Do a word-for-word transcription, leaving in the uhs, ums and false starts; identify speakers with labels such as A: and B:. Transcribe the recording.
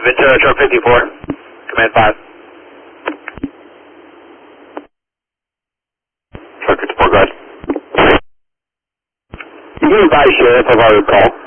A: Ventura, truck fifty-four, command five. Truck fifty-four, go ahead. You can advise sheriff of our call.